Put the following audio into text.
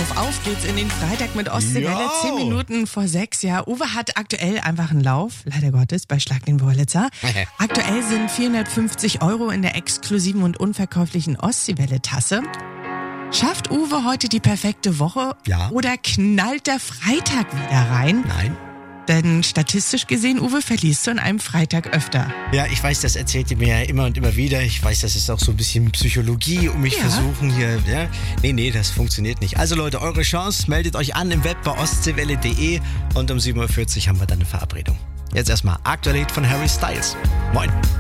Auf geht's in den Freitag mit Ostseewelle, Jo. 10 Minuten vor 6. Ja, Uwe hat aktuell einfach einen Lauf, leider Gottes, bei Schlag den Wurlitzer. Aktuell sind 450 € in der exklusiven und unverkäuflichen Ostseewelle-Tasse. Schafft Uwe heute die perfekte Woche? Ja. Oder knallt der Freitag wieder rein? Nein. Denn statistisch gesehen, Uwe, verlierst du an einem Freitag öfter. Ja, ich weiß, das erzählt ihr mir ja immer und immer wieder. Ich weiß, das ist auch so ein bisschen Psychologie, um mich versuchen hier. Ja? Nee, das funktioniert nicht. Also Leute, eure Chance, meldet euch an im Web bei ostseewelle.de und um 7:40 Uhr haben wir dann eine Verabredung. Jetzt erstmal aktuell Hit von Harry Styles. Moin.